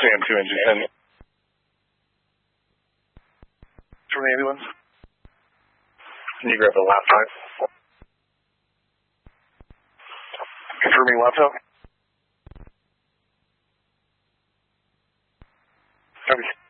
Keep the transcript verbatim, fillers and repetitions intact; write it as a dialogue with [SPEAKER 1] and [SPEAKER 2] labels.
[SPEAKER 1] Sam two engine ten. From the ambulance. Can you grab the laptop? Confirming laptop. Copy.